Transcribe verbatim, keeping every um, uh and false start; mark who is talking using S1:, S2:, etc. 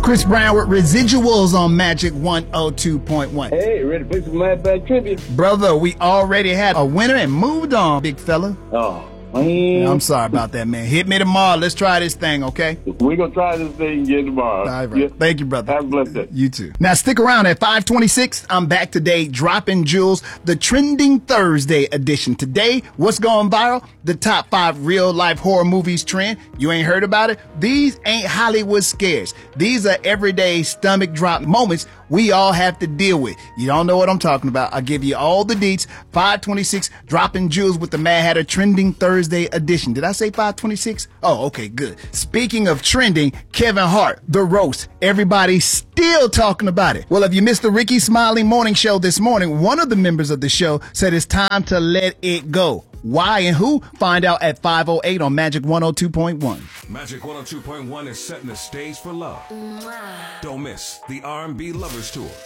S1: Chris Brown with Residuals on Magic one oh two point one.
S2: Hey, ready to play some Mad Bad Trivia?
S1: Brother, we already had a winner and moved on, big fella.
S2: Oh, man.
S1: I'm sorry about that, man. Hit me tomorrow. Let's try this thing, okay?
S2: We're going to try this thing again tomorrow.
S1: All right.
S2: Yeah.
S1: Thank you, brother.
S2: Have a blessed day.
S1: You too. Now, stick around at five twenty-six. I'm back today, dropping jewels, the Trending Thursday edition. Today, what's going viral? The top five real-life horror movies trend. You ain't heard about it? These ain't Hollywood scares. These are everyday stomach-drop moments we all have to deal with. You don't know what I'm talking about. I'll give you all the deets. five twenty-six, dropping jewels with the Mad Hatter Trending Thursday edition. Did I say five twenty-six? Oh, okay, good. Speaking of trending, Kevin Hart, The Roast. Everybody's still talking about it. Well, if you missed the Ricky Smiley morning show this morning, one of the members of the show said it's time to let it go. Why and who? Find out at five oh eight on Magic one oh two point one.
S3: Magic one oh two point one is setting the stage for love. Don't miss the R and B Lovers Tour.